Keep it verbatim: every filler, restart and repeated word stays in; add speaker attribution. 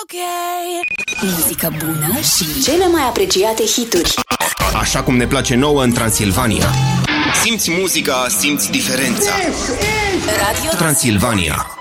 Speaker 1: Ok. Muzică bună și cele mai apreciate hituri.
Speaker 2: Așa cum ne place nouă în Transilvania. Simți muzica, simți diferența.
Speaker 1: Radio
Speaker 2: Transilvania.